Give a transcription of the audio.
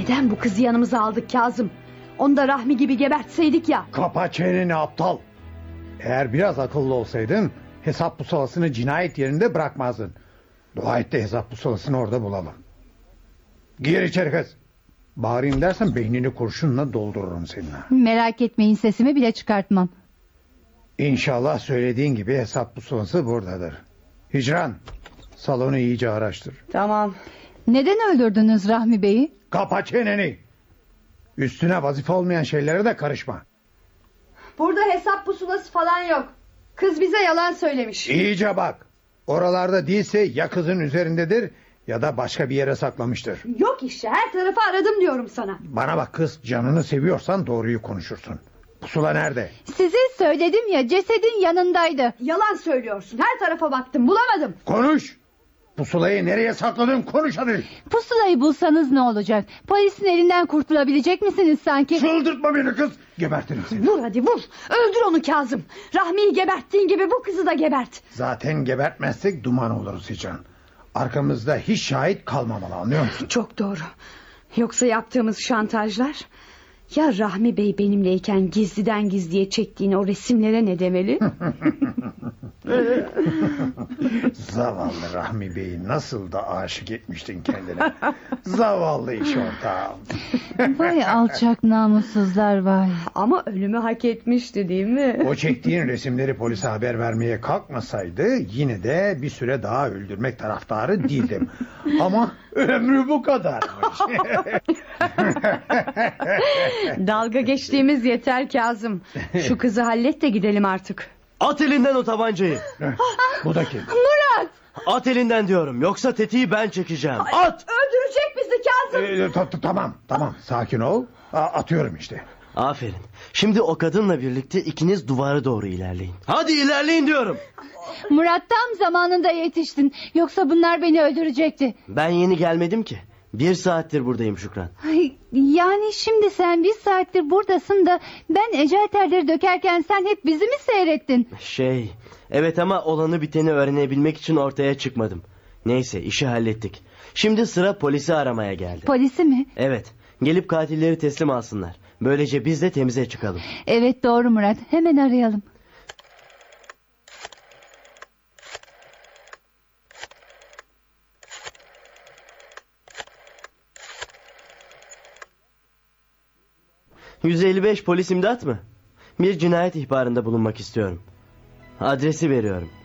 Neden bu kızı yanımıza aldık Kazım? Onu da Rahmi gibi gebertseydik ya. Kapa çeneni aptal. Eğer biraz akıllı olsaydın hesap pusulasını cinayet yerinde bırakmazdın. Dua et de hesap pusulasını orada bulalım. Gir içeri kız. Bağırayım dersen beynini kurşunla doldururum seninle. Merak etmeyin, sesimi bile çıkartmam. İnşallah söylediğin gibi hesap pusulası buradadır. Hicran, salonu iyice araştır. Tamam. Neden öldürdünüz Rahmi Bey'i? Kapa çeneni. Üstüne vazife olmayan şeylere de karışma. Burada hesap pusulası falan yok. Kız bize yalan söylemiş. İyice bak. Oralarda değilse ya kızın üzerindedir ya da başka bir yere saklamıştır. Yok işte, her tarafı aradım diyorum sana. Bana bak kız, canını seviyorsan doğruyu konuşursun. Pusula nerede? Size söyledim ya, cesedin yanındaydı. Yalan söylüyorsun. Her tarafa baktım, bulamadım. Konuş. Pusulayı nereye sakladın, konuş hadi. Pusulayı bulsanız ne olacak? Polisin elinden kurtulabilecek misiniz sanki? Çıldırtma beni kız. Gebertirim seni. Vur hadi vur. Öldür onu Kazım. Rahmi'yi geberttiğin gibi bu kızı da gebert. Zaten gebertmezsek duman oluruz Hicran. Arkamızda hiç şahit kalmamalı, anlıyor musun? Çok doğru. Yoksa yaptığımız şantajlar... Ya Rahmi Bey benimleyken gizliden gizliye çektiğin o resimlere ne demeli? Zavallı Rahmi Bey'i nasıl da aşık etmiştin kendine. Zavallı iş ortağım. Vay alçak namussuzlar vay. Ama ölümü hak etmişti değil mi? O çektiğin resimleri polise haber vermeye kalkmasaydı yine de bir süre daha öldürmek taraftarı değildim. Ama ömrü bu kadarmış. Dalga geçtiğimiz yeter Kazım. Şu kızı hallet de gidelim artık. At elinden o tabancayı. Bu da kim? Murat! At elinden diyorum, yoksa tetiği ben çekeceğim. At! Öldürecek bizi Kazım. Tamam sakin ol. Atıyorum işte. Aferin. Şimdi o kadınla birlikte ikiniz duvara doğru ilerleyin. Hadi ilerleyin diyorum. Murat, tam zamanında yetiştin. Yoksa bunlar beni öldürecekti. Ben yeni gelmedim ki. 1 saattir buradayım Şükran. Ay, yani şimdi sen 1 saattir buradasın da... ...ben ecel terleri dökerken sen hep bizi mi seyrettin? Evet ama olanı biteni öğrenebilmek için ortaya çıkmadım. Neyse, işi hallettik. Şimdi sıra polisi aramaya geldi. Polisi mi? Evet, gelip katilleri teslim alsınlar. Böylece biz de temize çıkalım. Evet doğru Murat, hemen arayalım. ...155 polis imdat mı? Bir cinayet ihbarında bulunmak istiyorum. Adresi veriyorum.